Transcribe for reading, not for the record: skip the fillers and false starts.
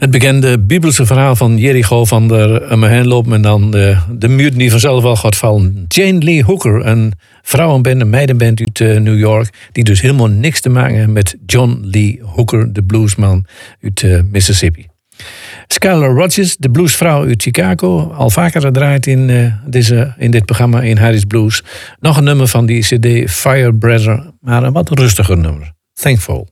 Het bekende bibelse verhaal van Jericho van er me heen lopen en dan de muur die vanzelf wel gaat vallen. Jane Lee Hooker, een vrouwenband, een meidenband uit New York, die dus helemaal niks te maken heeft met John Lee Hooker, de bluesman uit Mississippi. Skylar Rogers, de bluesvrouw uit Chicago, al vaker gedraaid in dit programma in Harry's Blues. Nog een nummer van die cd Firebrother, maar een wat rustiger nummer. Thankful.